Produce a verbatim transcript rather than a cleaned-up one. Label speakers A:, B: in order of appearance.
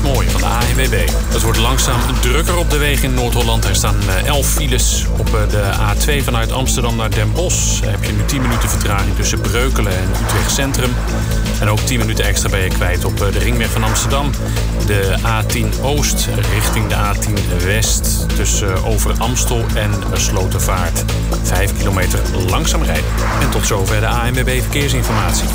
A: Mooi van de A N W B. Het wordt langzaam drukker op de wegen in Noord-Holland. Er staan elf files op de A twee vanuit Amsterdam naar Den Bosch. Daar heb je nu tien minuten vertraging tussen Breukelen en Utrecht Centrum. En ook tien minuten extra ben je kwijt op de ringweg van Amsterdam. De A tien Oost richting de A tien West. Tussen Over Amstel en Slotervaart. Vijf kilometer langzaam rijden. En tot zover de A N W B Verkeersinformatie.